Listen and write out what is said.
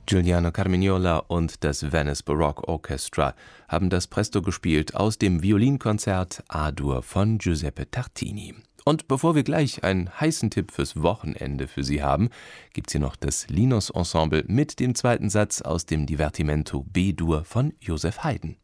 Giuliano Carmignola und das Venice Baroque Orchestra haben das Presto gespielt aus dem Violinkonzert A-Dur von Giuseppe Tartini. Und bevor wir gleich einen heißen Tipp fürs Wochenende für Sie haben, gibt's hier noch das Linus Ensemble mit dem zweiten Satz aus dem Divertimento B-Dur von Joseph Haydn.